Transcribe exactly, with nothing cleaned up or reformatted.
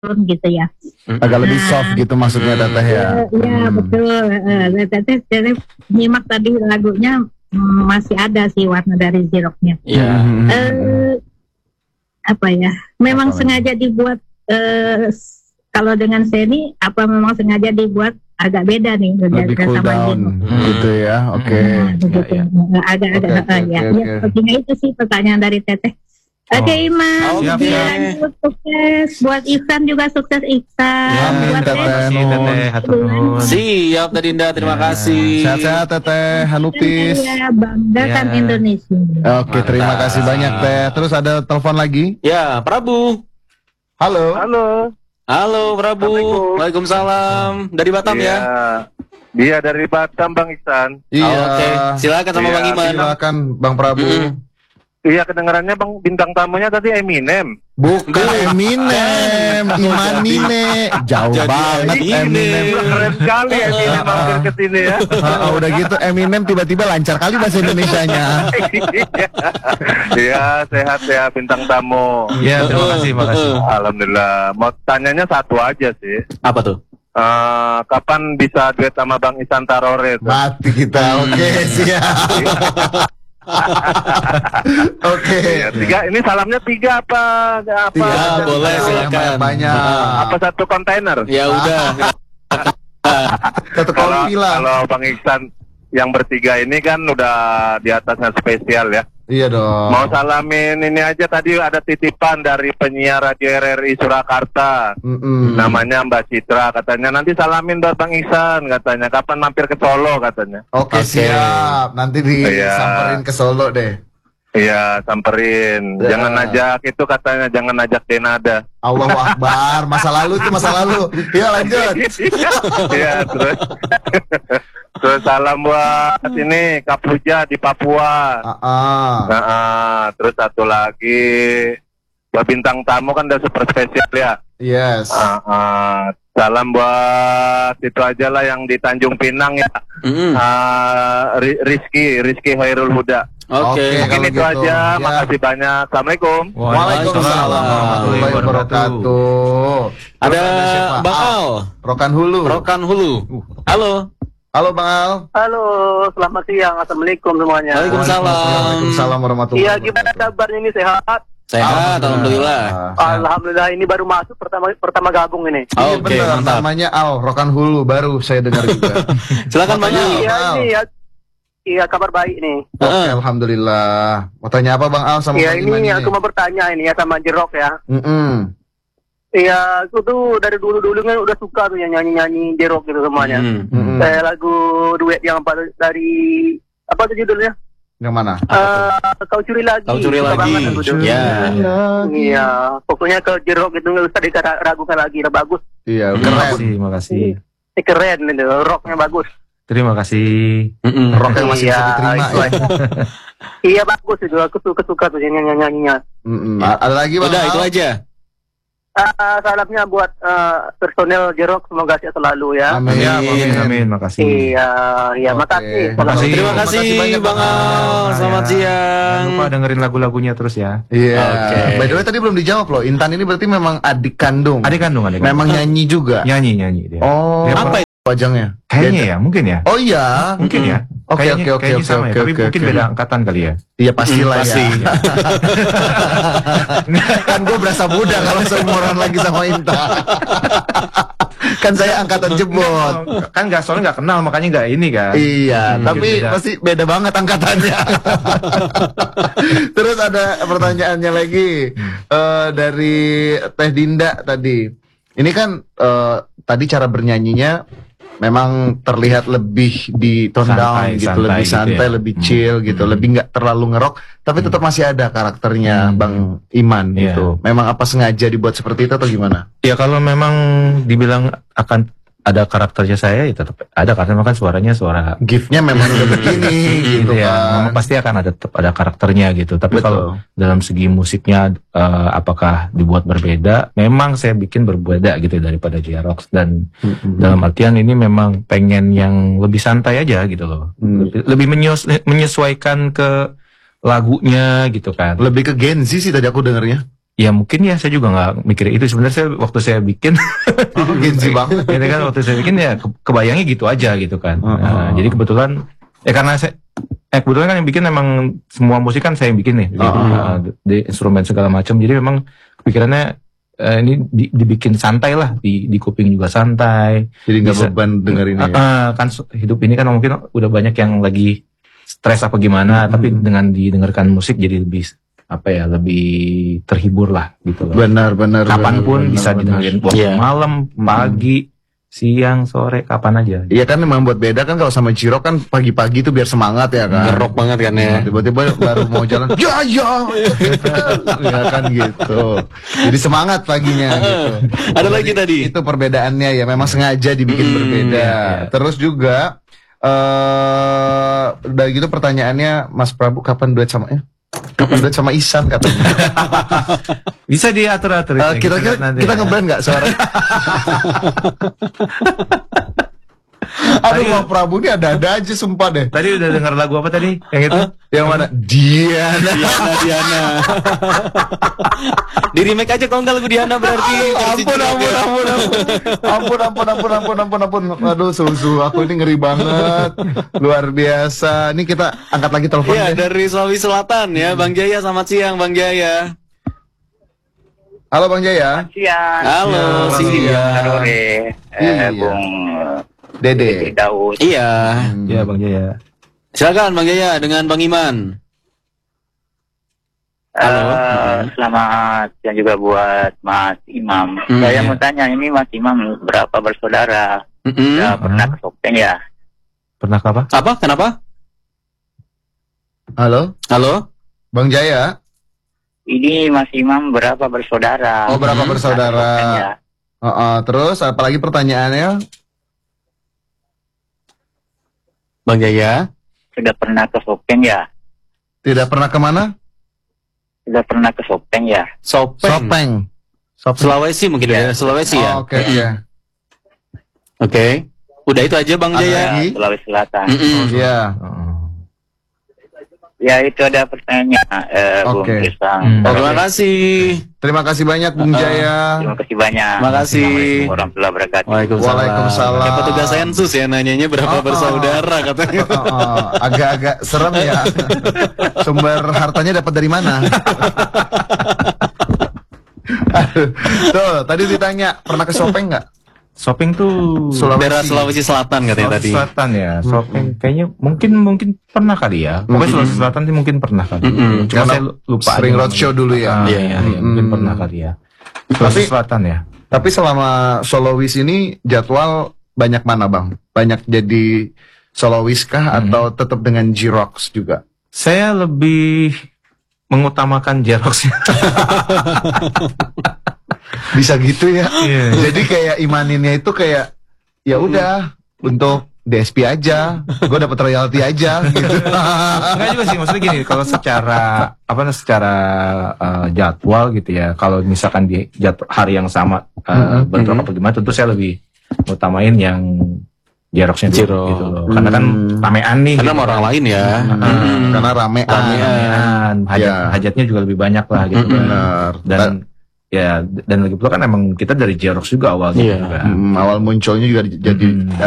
gitu ya. Agak lebih soft gitu maksudnya Teteh ya. Iya Hmm. betul. Eh, Teteh Teteh nyimak tadi lagunya, mm, masih ada sih warna dari Xeroxnya. Iya. Hmm. Eh, apa ya? Memang Apa lagi? sengaja dibuat, eh, s- kalau dengan Seni apa memang sengaja dibuat agak beda nih Lebih dengan cool sama down Xerox. gitu ya. Oke. Nah, begitu. ya. Eh, Agak-agak Oke, oke, eh, ya. oke, Ya, oke. sepertinya itu sih pertanyaan dari Teteh. Oke Oh. Iman, Oke. Dian, Siap, sukses buat Ihsan juga sukses Ihsan. Ya, Amin, buat Teteh. terima kasih Teteh, hatur nuhun. Siap Teh Dinda, terima Ya. kasih. Sehat-sehat Teteh Hanupis. Saya banggakan Ya. Indonesia. Oke, terima Mantap. kasih banyak Teh. Terus ada telepon lagi. Ya, Prabu. Halo. Halo. Halo Prabu. Assalamualaikum. Waalaikumsalam. Dari Batam Iya. ya. Dia dari Batam, Bang Ihsan. Iya. Oke, silakan sama Iya, Bang Iman. Silakan Bang Prabu. Mm-mm. Iya, kedengarannya Bang, bintang tamunya tadi Eminem. Bukan Eminem, Imanine. Jauh Jadi banget Eminem. Eminem. Keren sekali Eminem mampir ke sini ya. Ah, udah gitu Eminem tiba-tiba lancar kali bahasa Indonesianya. Iya, sehat-sehat bintang tamu. Ya, terima kasih, terima kasih. Alhamdulillah. Mau tanyanya satu aja sih. Apa tuh? Eh, kapan bisa duet sama Bang Ihsan Tarore? tuh? Mati kita. Oke, siap. Oke. Iya, tiga. Ini salamnya tiga apa? Apa? Tiga, Ya, boleh, tiga, silakan. banyak-banyak. Apa satu kontainer? Ya udah. Satu Kalau kompi lah. kalau Bang Ihsan yang bertiga ini kan udah di atasnya spesial ya. Iya dong. Mau salamin ini aja, tadi ada titipan dari penyiar Radio R R I Surakarta. Mm-mm. Namanya Mbak Citra, katanya nanti salamin buat Bang Ihsan, katanya kapan mampir ke Solo katanya. Oke, Oke. siap. Nanti Iya. disamperin ke Solo deh. Iya, samperin. Ya. Jangan ajak itu katanya, jangan ajak Denada. Allahu Akbar. Masa lalu itu masa lalu. Yuk lanjut. Iya, terus terus salam buat ini Kak Puja di Papua. Ah, ah. Nah, ah, terus satu lagi buat bintang tamu kan udah super spesial ya. Yes. Ah, ah, salam buat itu aja lah yang di Tanjung Pinang ya. Mm-mm. Ah, Ri- Rizky, Rizky Hairul Huda. Oke. Oke. Mungkin kalau itu gitu, aja. ya. Makasih banyak. Assalamualaikum. Waalaikumsalam warahmatullahi wabarakatuh. Terus Ada siapa? Bang Al. Al. Rokan Hulu. Rokan Hulu. Halo. Halo Bang Al. Halo, selamat siang. Assalamualaikum semuanya. Waalaikumsalam. Waalaikumsalam warahmatullahi Iya, gimana kabarnya ini, sehat? Sehat, alhamdulillah. Alhamdulillah, ini baru masuk pertama pertama gabung ini. Iya Oke, benar, mantap. namanya Al, Rokan Hulu, baru saya dengar juga. Silakan Bang Makanya- Al. Iya, Al. ini ya. Iya, kabar baik nih. Oke, Heeh. alhamdulillah. Mau tanya apa Bang Al sama Iya, Bang Iman ini ini? aku mau bertanya ini ya sama Jerok ya. Mm-mm. Iya, aku tuh dari dulu-dulu kan udah suka tuh yang nyanyi-nyanyi Jerok gitu semuanya. Hmm. Mm-mm. Kayak lagu duet yang apa dari apa tuh judulnya? Yang mana? Eh, Kau Curi Lagi. Kau Curi Suka Lagi. banget aku tuh. Ya. Iya, pokoknya ke Jerok itu nggak usah diragukan lagi, udah bagus. Iya, Terima keren. kasih, terima kasih. Ini keren itu, rocknya bagus. Terima kasih. Mm-mm. Rock yang masih bisa Iya, diterima itu ya. aja. Iya bagus itu, aku suka suka tuh nyanyi nyanyinya. Mm-mm. A- Ada lagi Bang Udah, Al? itu aja. Ah, salamnya buat eh, personel Jerok, semoga sehat selalu ya. Amin. Ya, amin, amin, makasih. Iya, iya, Oke. makasih. Makasih. Terima Terima kasih kasih banyak, Bang Bang Al. Al. Selamat Ya. siang. Jangan lupa dengerin lagu-lagunya terus ya. Iya. Oke. By the way tadi belum dijawab loh. Intan ini berarti memang adik kandung. Adik kandung, adik Memang kandung. nyanyi juga. Nyanyi, nyanyi dia. Oh. Dia Apa itu? Wajangnya. Kayaknya ya, mungkin ya. Oh iya. Mungkin ya. Oke, Kayaknya- oke, oke, kayaknya oke, sama ya, oke, tapi oke, mungkin oke. beda angkatan kali ya. Iya pastilah Mm, pasti. ya. Kan gue berasa muda kalau seumuran lagi sama Intan. Kan saya angkatan jebot. Kan nggak, soalnya nggak kenal, makanya nggak ini kan. Iya, Hmm, tapi beda. pasti beda banget angkatannya. Terus ada pertanyaannya lagi eh, dari Teh Dinda tadi. Ini kan eh, tadi cara bernyanyinya memang terlihat lebih di tone down Santai, gitu, santai lebih gitu santai, ya. lebih Hmm. chill gitu, Hmm. lebih nggak terlalu ngerok, tapi tetap masih ada karakternya Hmm. Bang Iman Iya. gitu. Memang apa sengaja dibuat seperti itu atau gimana? Ya kalau memang dibilang akan ada karakternya saya, ya tetap ada, karena memang kan suaranya suara Giftnya memang udah begini gitu ya, kan. memang pasti akan ada tetap ada karakternya gitu. Tapi Betul. kalau dalam segi musiknya eh, apakah dibuat berbeda? Memang saya bikin berbeda gitu daripada J-Rocks, dan Mm-mm. dalam artian ini memang pengen yang lebih santai aja gitu loh. Hmm. Lebih, lebih menyes- menyesuaikan ke lagunya gitu kan. Lebih ke Gen Z sih tadi aku dengernya. Ya mungkin ya saya juga nggak mikir itu sebenarnya. Saya waktu saya bikin Oh, Gen Z banget. ini kan waktu saya bikin ya ke- kebayangnya gitu aja gitu kan. Oh, Nah, oh. jadi kebetulan ya karena saya eh kebetulan kan yang bikin emang semua musik kan saya yang bikin nih. Jadi, Oh, oh. uh, di instrumen segala macam. Jadi memang kepikirannya eh, ini di- dibikin santai lah, di di kuping juga santai. Jadi nggak Bisa. beban dengerin Ah, ya. ah, kan su- hidup ini kan mungkin udah banyak yang lagi stres apa gimana, Hmm. tapi dengan didengarkan musik jadi lebih apa ya, lebih terhibur lah gitu loh. Benar, benar. Kapanpun benar, bisa benar. didengerin, waktu Iya. malam, pagi, siang, sore, kapan aja. Iya kan memang buat beda kan kalau sama Jirok kan pagi-pagi tuh biar semangat ya kan. Ngerok banget kan ya. Nah, tiba-tiba baru mau jalan, ya ya, ya kan gitu. Jadi semangat paginya gitu. Ada lagi tadi. Itu perbedaannya ya, memang sengaja dibikin Hmm, berbeda. iya, iya. Terus juga eh udah gitu pertanyaannya, Mas Prabu kapan duet sama ya? Kapan duet sama Ihsan katanya? Bisa diatur-atur. Eh, itu, Kira-kira nanti kita ya. ngeblend nggak suara? Aduh, Mas Prabu ini ada-ada aja sumpah deh. Tadi udah dengar lagu apa tadi? Yang itu? Yang mana? Diana. Diana, Diana. Di remake aja kalau nggak lagu Diana berarti. versi Ampun, Jirok ampun, ya. ampun, ampun, ampun, ampun, ampun, ampun, ampun, ampun. Aduh, susu, aku ini ngeri banget, luar biasa. Ini kita angkat lagi Iya, teleponnya. dari Sulawesi Selatan ya, Bang Jaya. Selamat siang, Bang Jaya. Halo Bang Jaya, Siang. Halo, Ya, siang. Sore, Iya. eh, Bung Dede. Daud. Iya. Ya Bang Jaya. Silakan Bang Jaya dengan Bang Iman. Halo. Eh, selamat siang juga buat Mas Imam. Hmm, Saya iya. mau tanya, ini Mas Imam berapa bersaudara? Mm-mm. Sudah pernah ke Sopeng ya? Pernah ke apa? Apa? Kenapa? Halo, Halo? Bang Jaya. Ini Mas Imam berapa bersaudara? Oh, berapa Hmm, bersaudara? ke Sopeng ya? Uh, uh, terus apalagi pertanyaannya? Bang Jaya? Sudah pernah ke Sopeng ya? Tidak pernah kemana? Sudah pernah ke Sopeng ya? Sopeng. Sopeng. Sopeng. Sulawesi mungkin ya, Sulawesi ya. Oh, Oke, iya. Oke. Udah itu aja Bang Ada Jaya. lagi? Ya, Sulawesi Selatan. Mm-mm. Iya. Oh. Ya, itu ada pertanyaan, eh, Bung Oke. Trisang. Hmm. Oh, terima kasih. Terima kasih banyak Bung Jaya. Terima kasih banyak. Terima kasih. Assalamualaikum warahmatullahi wabarakatuh. Waalaikumsalam. Waalaikumsalam. Kayak petugas sensus ya, nanyanya berapa Oh, oh. bersaudara katanya. Oh, oh, agak-agak serem ya. Sumber hartanya dapat dari mana? Aduh. Tuh, tadi ditanya pernah ke Sopeng nggak? Shopping tuh Sulawesi. Daerah Sulawesi Selatan katanya Sulawesi tadi. Selatan ya. Shopping kayaknya mungkin mungkin pernah kali ya. Pokoknya Mm-mm. Sulawesi Selatan sih mungkin pernah kali. Mm-mm. Cuma Karena saya lupa. sering aja roadshow namanya. dulu ya. Ah, Iya, iya, iya. iya, mungkin Mm. pernah kali ya. Tapi- Sulawesi Selatan ya. Tapi selama solois ini jadwal banyak mana Bang? Banyak jadi solois kah Hmm. atau tetap dengan J-Rocks juga? Saya lebih mengutamakan Jerox. Bisa gitu ya. Iya. Jadi kayak imaninnya itu kayak ya udah untuk D S P aja, gue dapat royalti aja gitu. Enggak juga sih, maksudnya gini, kalau secara apa namanya, secara uh, jadwal gitu ya, kalau misalkan di jadwal hari yang sama uh, Mm-mm. bentrok apa gimana, tentu saya lebih utamain yang Jeroxnya dulu Xerox. gitu loh. Karena kan Hmm. ramean nih. Karena gitu. sama orang lain ya. Hmm, karena rame. Ramean, hajat, Ya. hajatnya juga lebih banyak lah gitu kan. Benar. Dan ya dan lagi pula kan emang kita dari Jerox juga awalnya Iya. juga. Hmm, awal munculnya juga di- jadi Hmm.